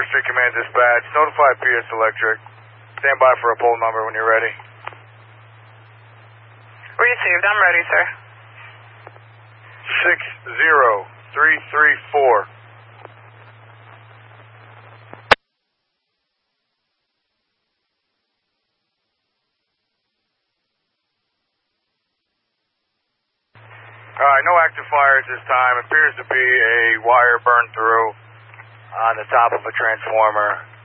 Street Command Dispatch. Notify PS Electric. Stand by for a poll number when you're ready. Received. I'm ready, sir. 60334. Alright, no active fire at this time. Appears to be a wire burned through on the top of a transformer.